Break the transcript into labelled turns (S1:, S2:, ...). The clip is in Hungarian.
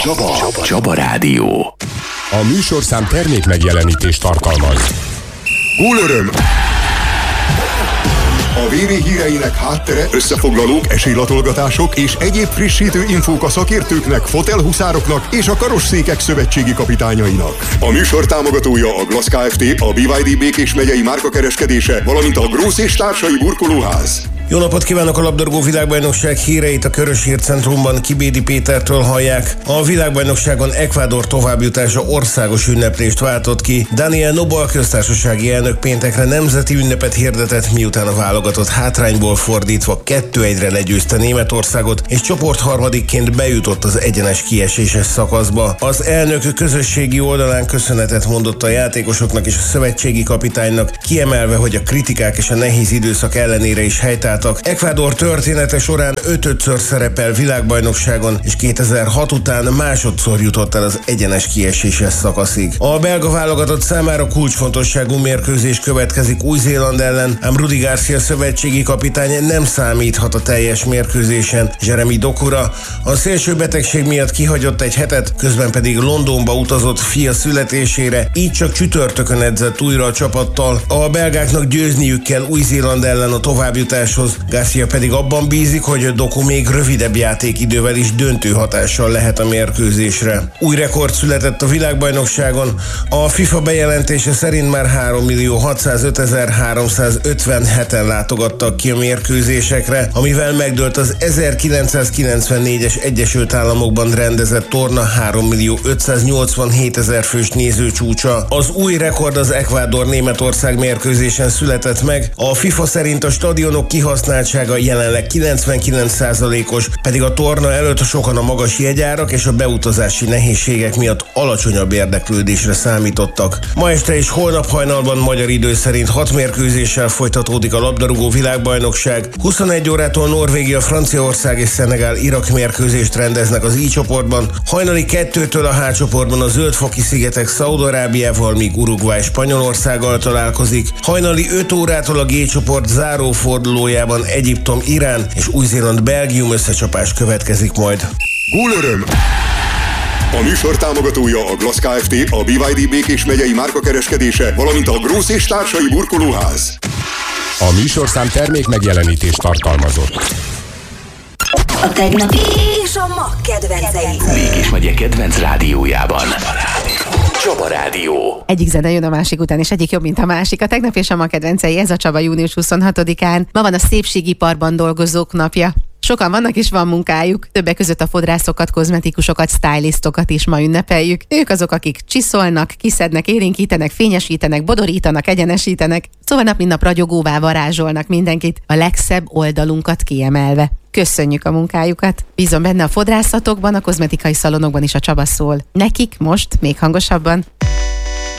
S1: Csaba Rádió.
S2: A műsorszám termék megjelenítést tartalmaz.
S3: Gúlöröm! A VV híreinek háttere, összefoglalók, esélylatolgatások és egyéb frissítő infók a szakértőknek, fotelhuszároknak és a karosszékek szövetségi kapitányainak. A műsor támogatója a Glass Kft., a BYD Békés megyei márkakereskedése, valamint a Grósz és társai burkolóház.
S4: Jó napot kívánok! A labdarúgó világbajnokság híreit a Körös Hírcentrumban Kibédi Pétertől hallják. A világbajnokságon Ecuador továbbjutása országos ünneplést váltott ki. Daniel Noboa köztársasági elnök péntekre nemzeti ünnepet hirdetett, miután a válogatott hátrányból fordítva 2-1-re legyőzte Németországot, és csoportharmadikként bejutott az egyenes kieséses szakaszba. Az elnök közösségi oldalán köszönetet mondott a játékosoknak és a szövetségi kapitánynak, kiemelve, hogy a kritikák és a nehéz időszak ellenére is helytálltak. Ecuador története során 5-ször szerepel világbajnokságon, és 2006 után másodszor jutott el az egyenes kieséses szakaszig. A belga válogatott számára kulcsfontosságú mérkőzés következik Új-Zéland ellen, ám Rudi Garcia szövetségi kapitány nem számíthat a teljes mérkőzésen. Jeremy Dokura a szélső betegség miatt kihagyott egy hetet, közben pedig Londonba utazott fia születésére, így csak csütörtökön edzett újra a csapattal. A belgáknak győzniük kell Új-Zéland ellen a továbbjutáshoz, Garcia pedig abban bízik, hogy Doku még rövidebb játékidővel is döntő hatással lehet a mérkőzésre. Új rekord született a világbajnokságon. A FIFA bejelentése szerint már 3.605.357-en látogattak ki a mérkőzésekre, amivel megdőlt az 1994-es Egyesült Államokban rendezett torna 3.587.000 fős nézőcsúcsa. Az új rekord az Ecuador-Németország mérkőzésen született meg. A FIFA szerint a stadionok kihasználtsága jelenleg 99%-os, pedig a torna előtt sokan a magas jegyárak és a beutazási nehézségek miatt alacsonyabb érdeklődésre számítottak. Ma este és holnap hajnalban magyar idő szerint 6 mérkőzéssel folytatódik a labdarúgó világbajnokság. 21 órától Norvégia, Franciaország és Szenegál Irak mérkőzést rendeznek az I csoportban. Hajnali 2-től a H csoportban a Zöld-foki-szigetek Szaúd-Arábiával, míg Uruguay Spanyolországgal találkozik. Hajnali 5 órától a G csoport zárófordulójában Egyiptom, Irán és Új-Zéland, Belgium összecsapás következik majd.
S3: Gúlöröm! A műsor támogatója a Glass Kft., a BYD Békés megyei márkakereskedése, valamint a Grósz és társai burkolóház.
S2: A műsorszám termék megjelenítést tartalmazott.
S5: A tegnapi és a ma kedvencei.
S1: Békés megye kedvenc rádiójában. Csaba Rádió.
S6: Egyik zene jön a másik után, és egyik jobb, mint a másik. A tegnap és a ma kedvencei, ez a Csaba június 26-án. Ma van a szépségiparban dolgozók napja. Sokan vannak és van munkájuk. Többek között a fodrászokat, kozmetikusokat, stylistokat is ma ünnepeljük. Ők azok, akik csiszolnak, kiszednek, érinkítenek, fényesítenek, bodorítanak, egyenesítenek. Szóval nap mint nap ragyogóvá varázsolnak mindenkit, a legszebb oldalunkat kiemelve. Köszönjük a munkájukat. Bízom benne, a fodrászatokban, a kozmetikai szalonokban is a Csaba szól. Nekik most még hangosabban.